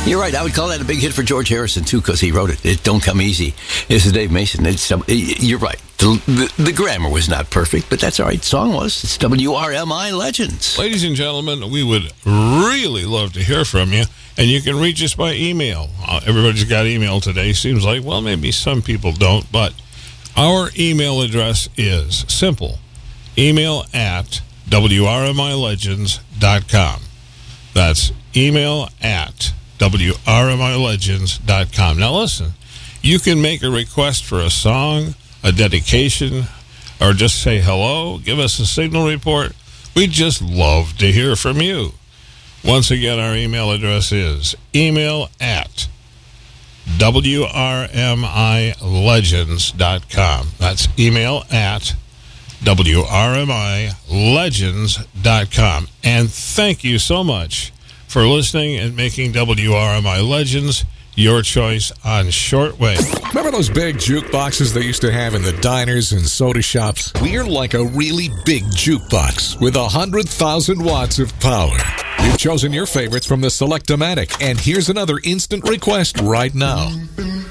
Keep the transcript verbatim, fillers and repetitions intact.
You're right. I would call that a big hit for George Harrison, too, because he wrote it. It Don't Come Easy. This is Dave Mason. It's, you're right. The, the, the grammar was not perfect, but that's all right. The song was. It's W R M I Legends. Ladies and gentlemen, we would really love to hear from you, and you can reach us by email. Uh, everybody's got email today. Seems like, well, maybe some people don't, but our email address is simple. Email at W R M I legends dot com. That's email at W R M I legends dot com. Now listen, you can make a request for a song, a dedication, or just say hello, give us a signal report. We'd just love to hear from you. Once again, our email address is email at W R M I legends dot com. That's email at W R M I legends dot com. And thank you so much for listening and making W R M I Legends your choice on shortwave. Remember those big jukeboxes they used to have in the diners and soda shops? We're like a really big jukebox with one hundred thousand watts of power. You've chosen your favorites from the Select-O-Matic, and here's another instant request right now.